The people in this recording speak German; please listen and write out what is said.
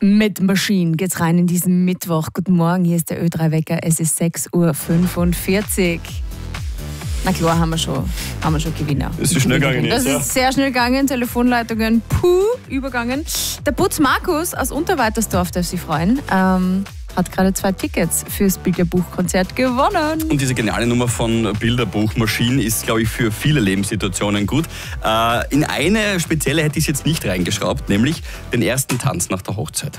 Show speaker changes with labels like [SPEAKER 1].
[SPEAKER 1] Mit Machine geht's rein in diesen Mittwoch. Guten Morgen, hier ist der Ö3-Wecker. Es ist 6:45 Uhr. Na klar, haben wir schon Gewinner.
[SPEAKER 2] Das ist schnell gegangen jetzt,
[SPEAKER 1] Das ist sehr schnell gegangen. Telefonleitungen, übergangen. Der Putz Markus aus Unterweitersdorf darf sich freuen. Hat gerade 2 Tickets fürs Bilderbuch-Konzert gewonnen.
[SPEAKER 2] Und diese geniale Nummer von Bilderbuch Machine ist, glaube ich, für viele Lebenssituationen gut. In eine spezielle hätte ich es jetzt nicht reingeschraubt, nämlich den ersten Tanz nach der Hochzeit.